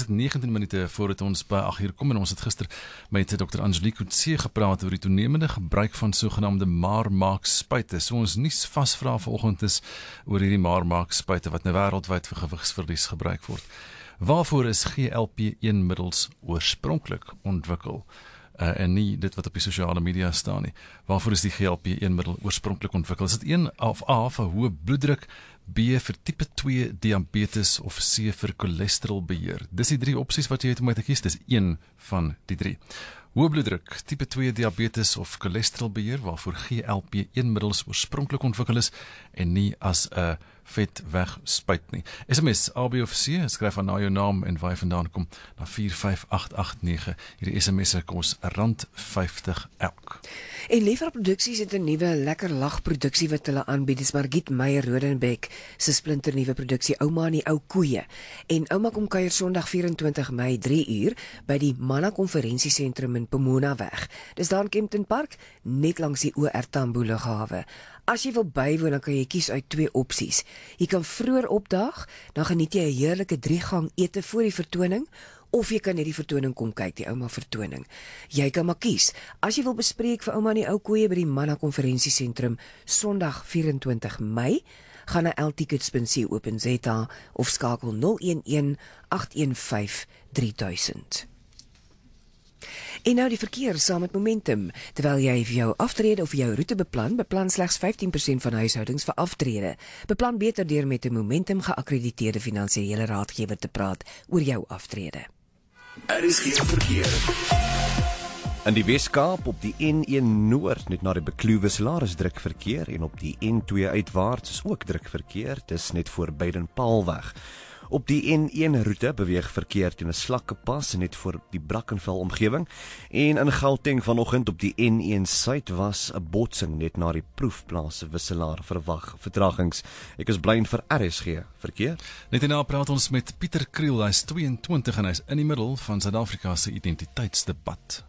dit 19 minute voordat ons by 8 uur kom en ons het gister met Dr. Angelique Coetzee gepraat oor die toenemende gebruik van sogenaamde maar-maak spuite. So ons nuus vasvra vanoggend is oor hierdie maar-maak spuite wat nou wêreldwyd vir gewigsverlies gebruik word. Waarvoor is GLP-1 middels oorspronklik ontwikkel? En nie dit wat op die sosiale media staan nie. Waarvoor is die GLP-1 middel oorspronklik ontwikkel? Is dit 1 of A vir hoë bloeddruk, B vir tipe 2 diabetes of C vir cholesterolbeheer? Dis die 3 opsies wat jy het om uit te kies, dis 1 van die 3. Hoë bloeddruk, tipe 2 diabetes of cholesterolbeheer, waarvoor GLP-1 middels oorspronklik ontwikkel is en nie as 'n vet wegspuit nie. SMS A, B of C, skryf aan na jou naam en waar jy vandaan kom na 45889. Hierdie SMS kos R50 elk. En Leefra Produksies het 'n nuwe lekker lagproduksie wat hulle aanbied. Dis Margriet Meyer Rodenbeck se splinternuwe produksie Ouma en die ou koeie. En Ouma kom kuier Sondag 24 Mei 3 uur by die Manna Konferensiesentrum in Pomona weg. Dis daar in Kempton Park, net langs die OR Tambo lughawe. As jy wil bywoon, dan kan jy kies uit 2 opsies. Jy kan vroeër opdaag, dan geniet jy 'n heerlike 3-gang ete voor die vertoning, of jy kan net die vertoning kom kyk, die Ouma vertoning. Jy kan maar kies. As jy wil bespreek vir Ouma en die ou koeie by die Manna Konferensiesentrum Sondag 24 Mei, gaan na ltickets.co.za of skakel 011 815 3000. En nou die verkeer saam met Momentum. Terwyl jy vir jou aftrede of jou roete beplan slegs 15% van huishoudings vir aftrede. Beplan beter deur met 'n Momentum geakkrediteerde finansiële raadgewer te praat oor jou aftrede. Is geen verkeer. In die Wes-Kaap op die N1 Noord net na die Bekloewe Laar is druk verkeer en op die N2 uitwaarts is ook druk verkeer, dis net voor Beiden-Paulweg. Op die N1 roete beweeg verkeer teen 'n slakkepas net voor die Brackenfell omgewing en in Gauteng vanoggend op die N1 Suid was 'n botsing net na die proefplaas wisselaar verwag vertragings. Ek is bly vir RSG verkeer. Net hierna praat ons met Pieter Kriel, hy is 22 en hy is in die middel van Suid-Afrika se identiteitsdebat.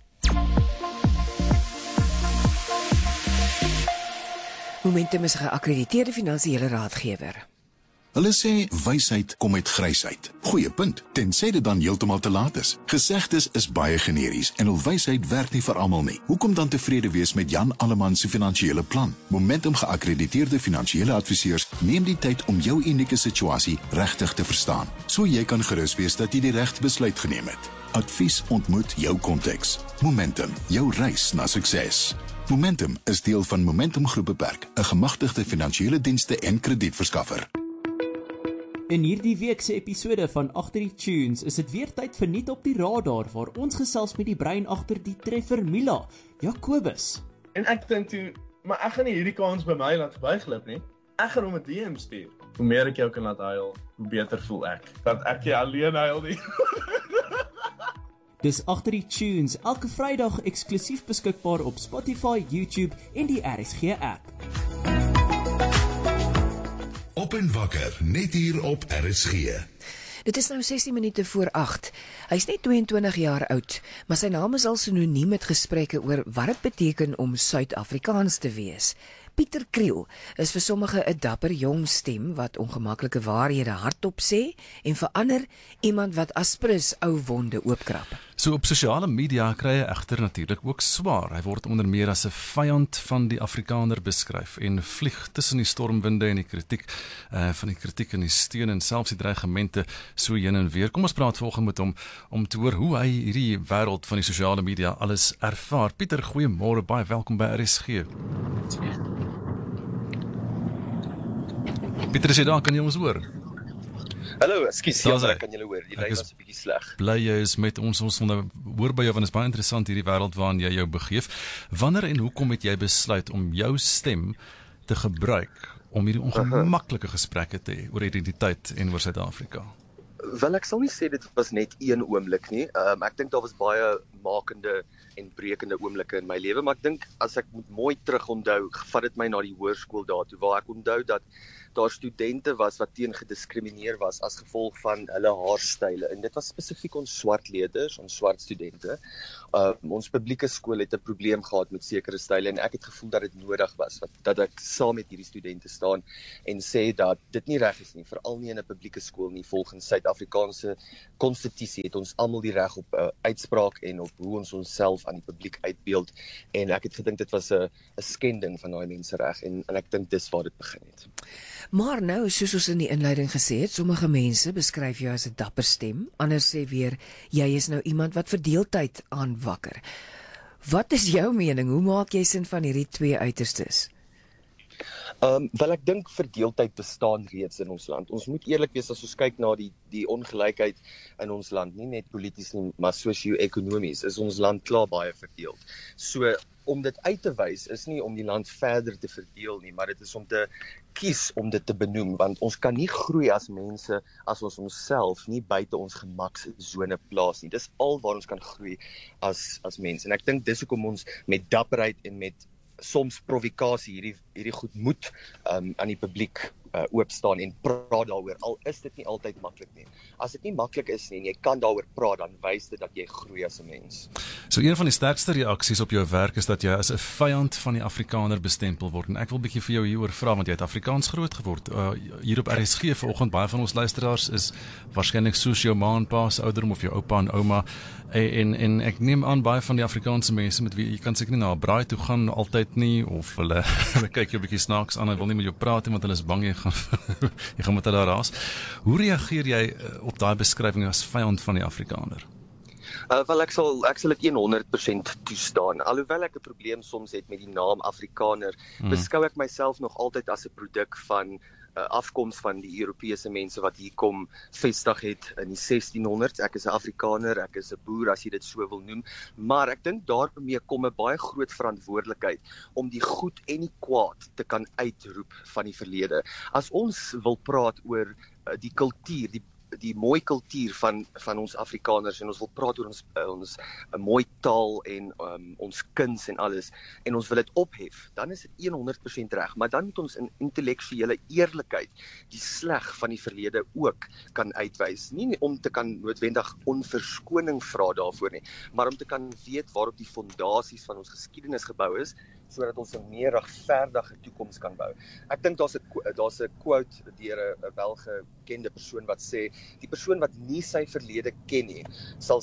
Momentum is 'n geakkrediteerde finansiële raadgewer. Hulle sê wysheid kom uit grysheid. Goeie punt, tensy dit dan heeltemal te laat is. Gesegdes is baie generies en hul wysheid werk nie vir almal nie. Hoekom dan tevrede wees met Jan Alleman se finansiële plan? Momentum geakkrediteerde finansiële adviseurs neem die tyd om jou unieke situasie regtig te verstaan, so jy kan gerus wees dat jy die regte besluit geneem het. Advies ontmoet jou konteks. Momentum, jou reis na sukses. Momentum is deel van Momentum Groep Beperk, 'n gemagtigde finansiële dienste en kredietverskaffer. In hierdie week se episode van Agter die Tunes is dit weer tyd vir Nuut op die Radar, waar ons gesels met die brein agter die treffer Mila, Jacobus. En ek dink toe, maar ek gaan nie hierdie kans by my laat verbyglip nie. Ek gaan hom 'n DM stuur. Hoe meer ek jou kan laat huil, hoe beter voel ek. Dat ek nie alleen huil nie. Dis Agter die Tunes, elke Vrydag eksklusief beskikbaar op Spotify, YouTube en die RSG app. Op en wakker, net hier op RSG. Dit is nou 16 minute voor 8. Hy is net 22 jaar oud, maar sy naam is al sinoniem met gesprekke oor wat dit beteken om Suid-Afrikaans te wees. Pieter Kriel is vir sommige 'n dapper jong stem wat ongemaklike waarhede hardop sê en vir ander iemand wat aspres ou wonde oopkrap. So op sosiale media kry hy egter natuurlik ook swaar. Hy word onder meer as 'n vyand van die Afrikaner beskryf en vlieg tussen die stormwinde en die kritiek van die kritiek en die steun en selfs die dreigemente so heen en weer. Kom ons praat volgens met hom om te hoor hoe hy hierdie wêreld van die sosiale media alles ervaar. Pieter, goeiemôre, baie welkom by RSG. Pieter, is jy daar, kan jy ons hoor? Hallo, ekskuus, ja, kan julle hoor, die lyn was 'n bietjie sleg. Bly jy is met ons wil hoor by jou, want dit is baie interessant hierdie wêreld waarin jy jou begeef. Wanneer en hoekom het jy besluit om jou stem te gebruik om hierdie ongemaklike gesprekke te hê oor identiteit en oor Suid-Afrika? Wel, ek sal nie sê dit was net een oomblik nie. Ek dink daar was baie makende en brekende oomblikke in my lewe, maar ek dink as ek moet mooi terug onthou, vat dit my na die hoërskool daartoe, waar ek onthou dat daar studente was wat teen gediskrimineer was as gevolg van hulle haarstyle. En dit was spesifiek ons swart leerders, ons swart studente. Ons publieke skool het 'n probleem gehad met sekere style en ek het gevoel dat dit nodig was dat ek saam met hierdie studente staan en sê dat dit nie reg is nie, veral nie in 'n publieke skool nie. Volgens Suid-Afrikaanse konstitusie het ons almal die reg op uitspraak en op hoe ons onsself aan die publiek uitbeeld. En ek het gedink dit was 'n skending van daai mensereg en ek dink dis waar dit begin het. Maar nou, soos ons in die inleiding gesê het, sommige mense beskryf jou as 'n dapper stem, ander sê weer jy is nou iemand wat verdeeldheid aanwakker. Wat is jou mening? Hoe maak jy sin van hierdie twee uiterstes? Wel ek dink verdeeldheid bestaan reeds in ons land. Ons moet eerlik wees as ons kyk na die ongelykheid in ons land, nie net polities nie, maar sosio-ekonomies is ons land klaar baie verdeeld. So om dit uit te wys is nie om die land verder te verdeel nie, maar dit is om te kies om dit te benoem, want ons kan nie groei as mense as ons onsself nie buite ons gemaksone plaas nie. Dis al waar ons kan groei as mense. En ek dink dis hoekom ons met dapperheid en met soms provokasie hierdie goed moet aan die publiek oopstaan en praat daaroor, al is dit nie altyd maklik nie. As dit nie maklik is nie en jy kan daaroor praat, dan wys dit dat jy groei as 'n mens. So een van die sterkste reaksies op jou werk is dat jy as 'n vyand van die Afrikaner bestempel word. En ek wil bietjie vir jou hieroor vra, want jy het Afrikaans groot geword. Hier op RSG vanoggend, baie van ons luisteraars is waarskynlik soos jou ma en pa se ouderdom of jou oupa en ouma. En ek neem aan baie van die Afrikaanse mense met wie jy kan seker nie na 'n braai toe gaan altyd nie, of hulle kyk jou bietjie snaaks aan en wil nie met jou praat nie, want hulle is bang jy gaan met hulle raas. Hoe reageer jy op daai beskrywing as vyand van die Afrikaner? Wel ek sal dit 100% toestaan. Alhoewel ek 'n probleem soms het met die naam Afrikaner, beskou ek myself nog altyd as 'n produk van afkoms van die Europese mense wat hier kom vestig het in die 1600s. Ek is 'n Afrikaner, ek is 'n boer as jy dit so wil noem, maar ek dink daarmee kom 'n baie groot verantwoordelikheid om die goed en die kwaad te kan uitroep van die verlede. As ons wil praat oor die kultuur, die mooi kultuur van ons Afrikaners en ons wil praat oor ons mooi taal en ons kuns en alles en ons wil dit ophef, dan is dit 100% reg, maar dan moet ons in intellektuele eerlikheid die sleg van die verlede ook kan uitwys, nie om te kan noodwendig onverskoning vra daarvoor nie, maar om te kan weet waarop die fondasies van ons geskiedenis gebou is, sodat ons 'n meer regverdige toekoms kan bou. Ek dink daar's 'n quote deur 'n welgekende persoon wat sê, die persoon wat nie sy verlede ken nie, sal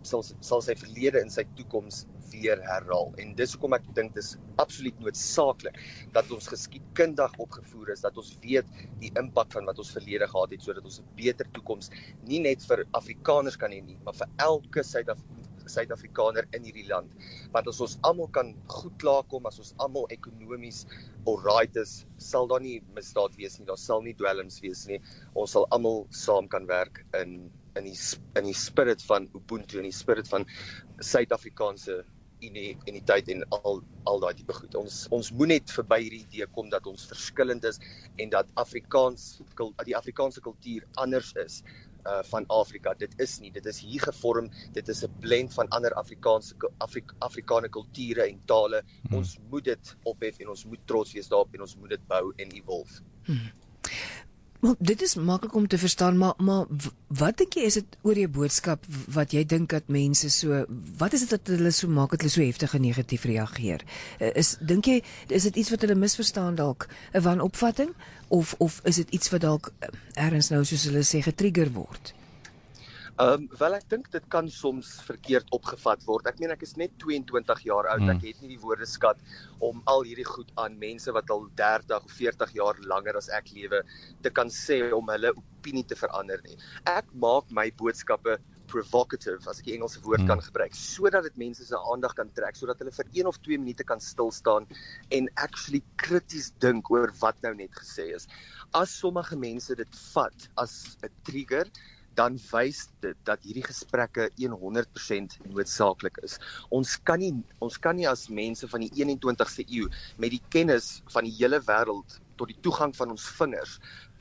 sy verlede in sy toekoms weer herhaal. En dis hoekom ek dink dis absoluut noodsaaklik dat ons geskiedkundig opgevoer is, dat ons weet die impak van wat ons verlede gehad het, sodat ons 'n beter toekoms nie net vir Afrikaners kan hê nie, maar vir elke Suid-Afrikaner in hierdie land. Want as ons almal kan goed klaarkom, as ons almal ekonomies alright is, sal daar nie misdaad wees nie, daar sal nie dwelms wees nie. Ons sal almal saam kan werk in die spirit van Ubuntu, in die spirit van Suid-Afrikaanse uniteit en al daai tipe goed. Ons moet net verby hierdie idee kom dat ons verskillend is en dat die Afrikaanse kultuur anders is van Afrika. Dit is nie, dit is hier gevorm, dit is 'n blend van ander Afrikaner kulture en tale. Ons moet dit ophef en ons moet trots wees daarop en ons moet dit bou en evolve. Maar dit is maklik om te verstaan, maar wat dink jy is dit oor jou boodskap wat jy dink dat mense so, wat is dit dat hulle so maak dat hulle so heftig en negatief reageer? Dink jy, is dit iets wat hulle misverstaan dalk, 'n wanopvatting, of is dit iets wat dalk ergens nou soos hulle sê getrigger word? Wel ek dink dit kan soms verkeerd opgevat word. Ek meen ek is net 22 jaar oud, ek het nie die woordeskat om al hierdie goed aan mense wat al 30 of 40 jaar langer as ek lewe, te kan sê om hulle opinie te verander nie. Ek maak my boodskappe provocative, as ek die Engelse woord kan gebruik, sodat dit mense se aandag kan trek, sodat hulle vir 1 of 2 minute kan stil staan en actually krities dink oor wat nou net gesê is. As sommige mense dit vat as 'n trigger, dan wys dit dat hierdie gesprekke 100% noodsaaklik is. Ons kan nie as mense van die 21ste eeu met die kennis van die hele wêreld tot die toegang van ons vingers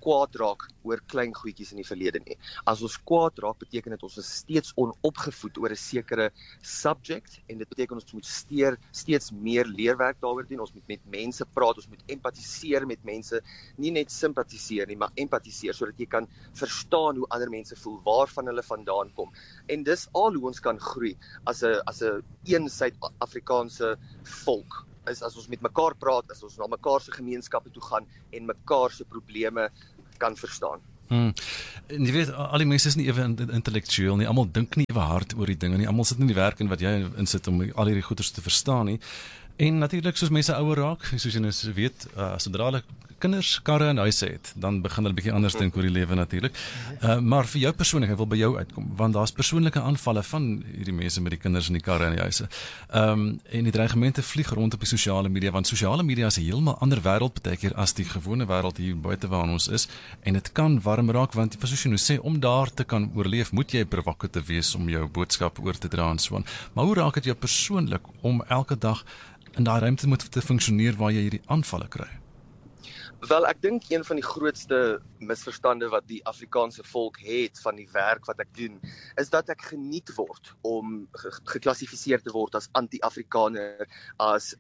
kwaad raak oor klein goedjies in die verlede nie. As ons kwaad raak, beteken dit ons is steeds onopgevoed oor 'n sekere subject, en dit beteken ons moet steeds meer leerwerk daaroor doen, ons moet met mense praat, ons moet empatiseer met mense, nie net simpatiseer nie, maar empatiseer, sodat jy kan verstaan hoe ander mense voel, waarvan hulle vandaan kom. En dis al hoe ons kan groei as 'n een Suid-Afrikaanse volk. Is as ons met mekaar praat, as ons na mekaar se gemeenskappe toe gaan en mekaar se probleme kan verstaan. En jy weet, al die mense is nie ewe intellektueel nie, almal dink nie ewe hard oor die dinge nie, almal sit nie die werk in wat jy insit om al hierdie goeders te verstaan nie. En natuurlik, soos mense ouer raak, soos jy nou weet, sodra hulle kinders, karre en huise het, dan begin hulle bietjie anders dink oor die lewe natuurlik. Maar vir jou persoonlik, ek wil by jou uitkom, want daar's persoonlike aanvalle van hierdie mense met die kinders en die karre en die huise. En die dreigemente vlieg rond op die sosiale media, want sosiale media is 'n heeltemal ander wêreld baie keer as die gewone wêreld hier buite waar ons is, en dit kan warm raak, want soos jy nou sê, om daar te kan oorleef, moet jy provocative wees om jou boodskap oor te dra en so aan. Maar hoe raak dit jou persoonlik om elke dag in daai ruimte moet te funksioneer waar jy hierdie aanvalle kry? Wel, ek dink een van die grootste misverstande wat die Afrikaanse volk het van die werk wat ek doen, is dat ek geniet word om geklassifiseer te word as anti-Afrikaner, as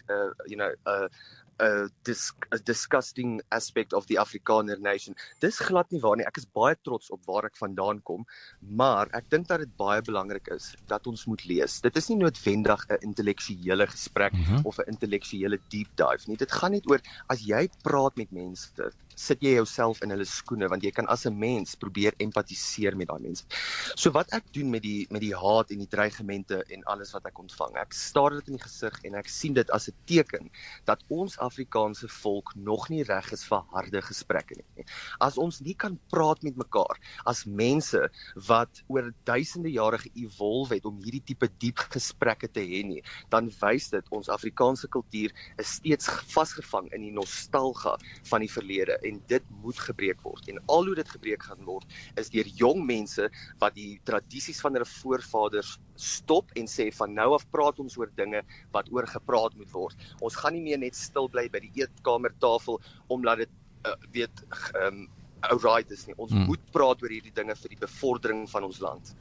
a disgusting aspect of the Afrikaner nation. Dis glad nie waar nie. Ek is baie trots op waar ek vandaan kom, maar ek dink dat dit baie belangrik is dat ons moet lees. Dit is nie noodwendig 'n intellektuele gesprek of 'n intellektuele deep dive nie. Dit gaan net oor, as jy praat met mense, sit jy jouself in hulle skoene, want jy kan as 'n mens probeer empatiseer met daai mense. So wat ek doen met die haat en die dreigemente en alles wat ek ontvang, ek staar dit in die gesig en ek sien dit as 'n teken dat ons Afrikaanse volk nog nie reg is vir harde gesprekke nie. As ons nie kan praat met mekaar as mense wat oor duisende jare ge-evolve het om hierdie tipe diep gesprekke te hê nie, dan wys dit ons Afrikaanse kultuur is steeds vasgevang in die nostalgia van die verlede, en dit moet gebreek word. En al hoe dit gebreek gaan word, is deur jong mense wat die tradisies van hulle voorvaders stop en sê van nou af praat ons oor dinge wat oor gepraat moet word. Ons gaan nie meer net stil bly by die eetkamertafel omdat dit alright is nie. Ons moet praat oor hierdie dinge vir die bevordering van ons land.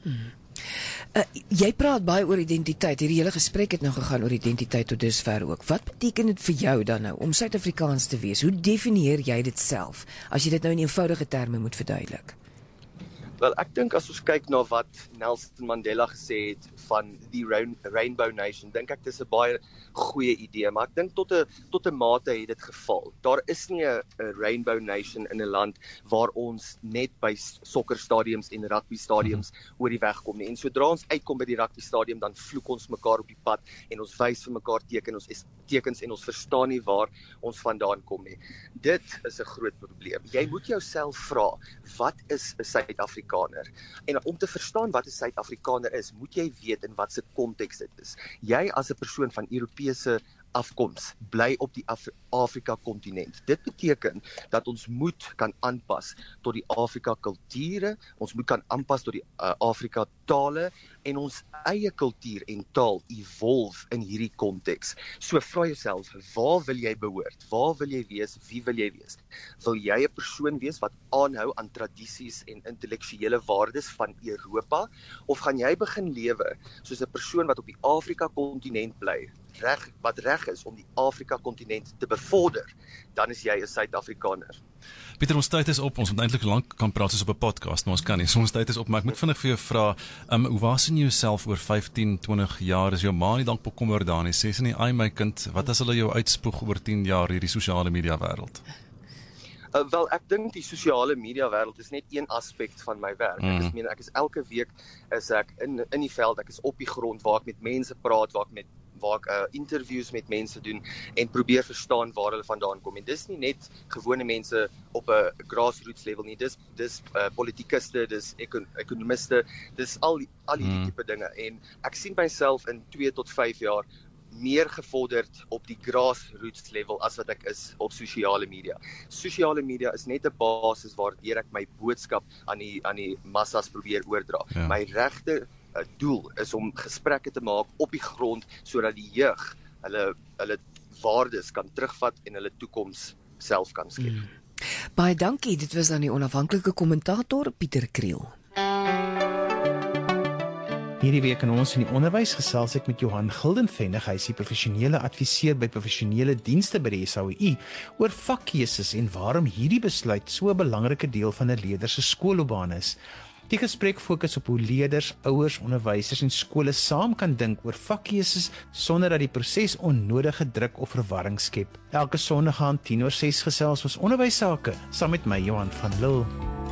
Jy praat baie oor identiteit. Hierdie hele gesprek het nou gegaan oor identiteit tot dusver ook. Wat beteken dit vir jou dan nou om Suid-Afrikaans te wees? Hoe definieer jy dit self, as jy dit nou in eenvoudige terme moet verduidelik? Wel, ek dink as ons kyk na wat Nelson Mandela gesê het van die Rainbow Nation, dink ek dis 'n baie goeie idee, maar ek dink tot 'n mate het dit geval. Daar is nie 'n Rainbow Nation in 'n land waar ons net by sokkerstadiums en rugbystadiums oor die weg kom nie. En sodra ons uitkom by die rugbystadium, dan vloek ons mekaar op die pad en ons wys vir mekaar tekens en ons verstaan nie waar ons vandaan kom nie. Dit is 'n groot probleem. Jy moet jouself vra, wat is 'n Suid-Afrikaner? En om te verstaan wat 'n Suid-Afrikaner is, moet jy weet in wat se konteks dit is. Jy as 'n persoon van Europese afkoms bly op die Afrika-kontinent. Dit beteken dat ons moet kan aanpas tot die Afrika-kulture, ons moet kan aanpas tot die Afrika-tale en ons eie kultuur en taal evolve in hierdie konteks. So vra jouself, waar wil jy behoort? Waar wil jy wees? Wie wil jy wees? Wil jy 'n persoon wees wat aanhou aan tradisies en intellektuele waardes van Europa, of gaan jy begin lewe soos 'n persoon wat op die Afrika-kontinent bly, wat reg is om die Afrika-kontinent te bevorder, dan is jy 'n Suid-Afrikaner. Pieter, ons tyd is op. Ons moet eintlik lank kan praat soos op 'n podcast, maar ons kan nie. So ons tyd is op, maar ek moet vinnig vir jou vra, hoe was jy jouself oor 15, 20 jaar? Is jou ma nie dalk bekommer daar nie? Sê sy nie, "Ai my kind, wat as hulle jou uitspoeg oor 10 jaar hierdie sosiale media wêreld?" Wel, ek dink die sosiale media wêreld is net een aspek van my werk. Ek is elke week is ek in die veld, ek is op die grond waar ek met mense praat, waar ek interviews met mense doen en probeer verstaan waar hulle vandaan kom. En dis nie net gewone mense op 'n grassroots level nie, dis politikuste, dis ekonomiste, dis al die tipe dinge. En ek sien myself in 2 tot 5 jaar meer gevorderd op die grassroots level as wat ek is op sosiale media. Sosiale media is net 'n basis waardeur ek my boodskap aan die massas probeer oordra. Ja. My regte doel is om gesprekke te maak op die grond sodat die jeug hulle waardes kan terugvat en hulle toekoms self kan skep. Baie dankie, dit was dan die onafhanklike kommentator Pieter Kriel. Hierdie week in ons in die onderwys gesels ek met Johan Gildenvennig, hy is die professionele adviseur by professionele dienste by die SAOI, oor vakkeuses en waarom hierdie besluit so 'n belangrike deel van 'n leerder se skoolloopbaan is. Die gesprek fokus op hoe leerders, ouers, onderwysers en skole saam kan dink oor vakkeuses sonder dat die proses onnodige druk of verwarring skep. Elke Sondag aan 5:10 gesels ons onderwys sake saam met my Johan van Lille.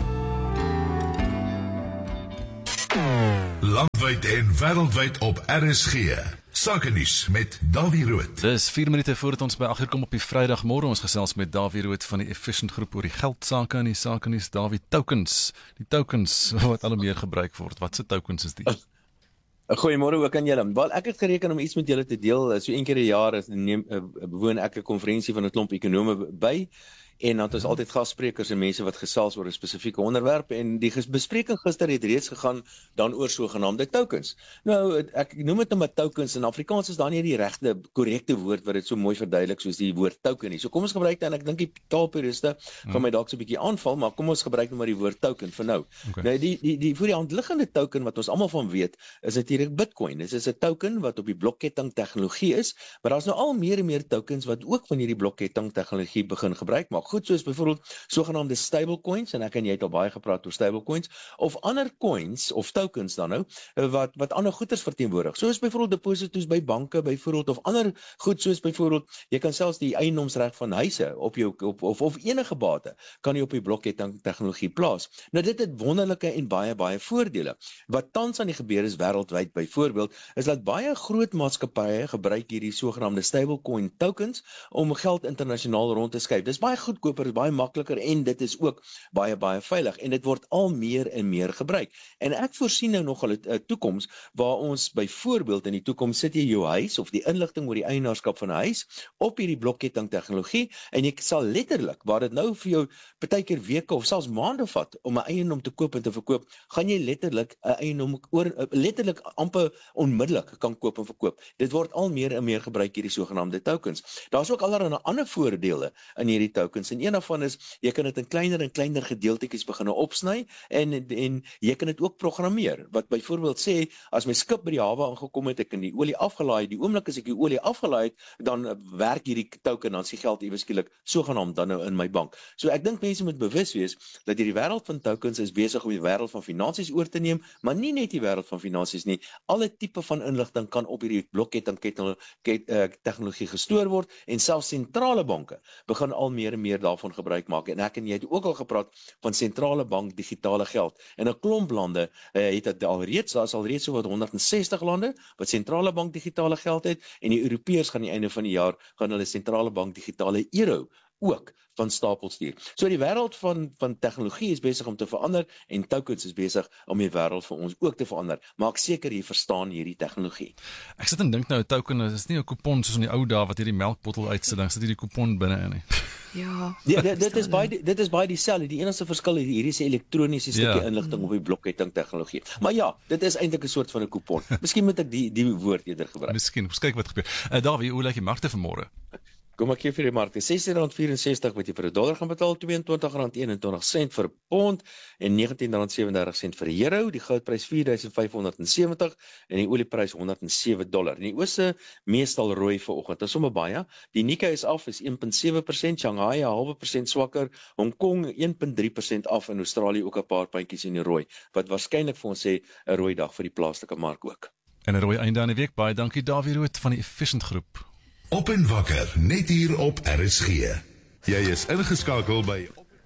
Landwyd en wêreldwyd op RSG. Sakenuus met Davie Rood. Dis 4 minute voordat ons by 8 uur kom op die Vrydagmôre. Ons gesels met Davie Rood van die Efficient Groep oor die geldsaake in die Sakenuus. Davie, tokens. Die tokens wat al meer gebruik word. Wat se tokens is die? Goeiemôre ook aan julle. Wel, ek het gereken om iets met julle te deel. So een keer 'n jaar bewoon ek 'n konferensie van 'n klomp ekonome by. En dan het ons altyd gassprekers en mense wat gesels oor 'n spesifieke onderwerp en die bespreking gister het reeds gegaan dan oor sogenaamde tokens. Nou, ek noem dit nou maar tokens. In Afrikaans is daar nie die regte korrekte woord wat dit so mooi verduidelik soos die woord token nie. So kom ons gebruik dit en ek dink die taalpuriste gaan my dalk so 'n bietjie aanval, maar kom ons gebruik nou maar die woord token vir nou. Okay. Nou die voor die hand liggende token wat ons almal van weet, is natuurlik Bitcoin. Dit is 'n token wat op die blokketting tegnologie is, maar daar's nou al meer en meer tokens wat ook van hierdie blokketting tegnologie begin gebruik maak. Goed, soos byvoorbeeld sogenaamde stablecoins, en ek en jy het al baie gepraat oor stablecoins, of ander coins of tokens dan nou, wat ander goederes verteenwoordig. Soos byvoorbeeld deposito's by banke byvoorbeeld, of ander goed soos byvoorbeeld, jy kan selfs die eiendomsreg van huise op jou of enige bate kan jy op die blokketting tegnologie plaas. Nou dit het wonderlike en baie voordele. Wat tans aan die gebeur is wêreldwyd byvoorbeeld, is dat baie groot maatskappye gebruik hierdie sogenaamde stablecoin tokens om geld internasionaal rond te skuif. Dis baie goedkoper, baie makliker en dit is ook baie veilig en dit word al meer en meer gebruik. En ek voorsien nou nogal 'n toekoms waar ons byvoorbeeld in die toekoms sit jy jou huis of die inligting oor die eienaarskap van 'n huis op hierdie blokketting tegnologie en jy sal letterlik, waar dit nou vir jou partykeer weke of selfs maande vat om 'n eiendom te koop en te verkoop, gaan jy letterlik 'n eiendom letterlik amper onmiddellik kan koop en verkoop. Dit word al meer en meer gebruik hierdie sogenaamde tokens. Daar's ook allerlei ander voordele in hierdie tokens. En een daarvan is, jy kan dit in kleiner en kleiner gedeeltetjies begin opsny en jy kan dit ook programmeer. Wat byvoorbeeld sê, as my skip by die hawe aangekom het, ek kan die olie afgelaai, die oomblik as ek die olie afgelaai het, dan werk hierdie token, dan is die geld iewes skielik sogenaamd dan nou in my bank. So ek dink mense moet bewus wees dat hierdie wêreld van tokens is besig om die wêreld van finansies oor te neem, maar nie net die wêreld van finansies nie. Alle tipe van inligting kan op hierdie blokketting tegnologie gestoor word en selfs sentrale banke begin al meer en meer daarvan gebruik maak. En ek en jy het ook al gepraat van sentrale bank digitale geld. En 'n klomp lande het dit alreeds, daar is alreeds so wat 160 lande wat sentrale bank digitale geld het en die Europeërs gaan aan die einde van die jaar gaan hulle sentrale bank digitale euro ook van stapel stuur. So die wêreld van tegnologie is besig om te verander en tokens is besig om die wêreld vir ons ook te verander. Maak seker jy verstaan hierdie tegnologie. Ek sit en dink nou 'n token is nie 'n kupon soos in die ou dae wat hierdie melkbottel uitsit, dan sit hierdie kupon binne in nie. Ja. Dit is baie dieselfde. Die enigste verskil is hierdie is 'n elektroniese stukkie inligting op die blokketting tegnologie. Maar ja, dit is eintlik 'n soort van 'n kupon. Miskien moet ek die woord eerder gebruik. Miskien, ons kyk wat gebeur. Davie, hoe lyk die markte vanmôre? Kom ek gee vir die markte R16.64 wat jy vir 'n dollar gaan betaal, R22.21 vir 'n pond en R19.37 vir 'n euro. Die goudprys $4,570 en die olieprys $107. In die ooste meestal rooi vanoggend. Dit is sommer baie. Die Nikkei is af, is 1.7%, Shanghai 0.5% swakker, Hong Kong 1.3% af en Australië ook 'n paar puntjies in die rooi. Wat waarskynlik vir ons sê 'n rooi dag vir die plaaslike mark ook. En 'n rooi einde aan die week. Baie dankie Davie Rood van die Efficient Groep. Op en wakker, net hier op RSG. Jy is ingeskakel by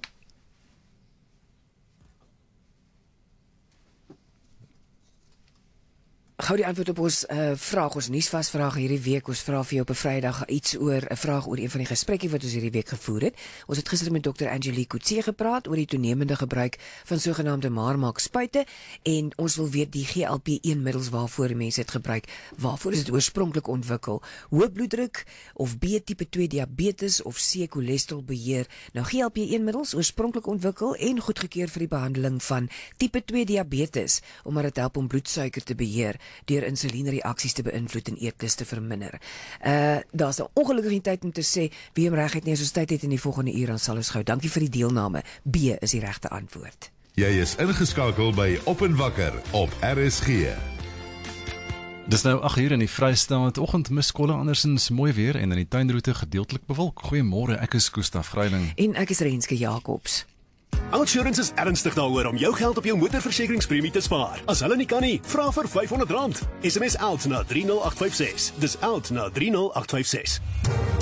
Gou die antwoord op ons vraag, ons nuusvasvraag hierdie week. Ons vra vir jou op 'n Vrydag iets oor 'n vraag oor een van die gesprekke wat ons hierdie week gevoer het. Ons het gister met Dr. Angelique Coetzee gepraat oor die toenemende gebruik van sogenaamde Marmax spuite en ons wil weet die GLP-1 middels waarvoor mense dit gebruik. Waarvoor is dit oorspronklik ontwikkel? Hoë bloeddruk of B-tipe 2 diabetes of C-cholesterolbeheer? Nou GLP-1 middels oorspronklik ontwikkel en goedgekeur vir die behandeling van tipe 2 diabetes omdat dit help om bloedsuiker te beheer. deur insulienreaksies te beïnvloed en eetlus te verminder. Daar's 'n ongelukkige tyd om te sê wie hom regtig nie, as ons tyd het in die volgende uur, dan sal ons gou. Dankie vir die deelname. B is die regte antwoord. Jy is ingeskakel by Op en Wakker op RSG. Dis nou 8 uur in die Vrystaat. Oggend mis kolle, andersins mooi weer en in die tuinroete gedeeltelik bewolk. Goeiemôre, ek is Gustaf Greiling. En ek is Renske Jacobs. Outsurance is ernstig daaroor om jou geld op jou motorversekeringspremie te spaar. As hulle nie kan nie, vra vir R500. SMS OUT na 30856. Dis OUT na 30856.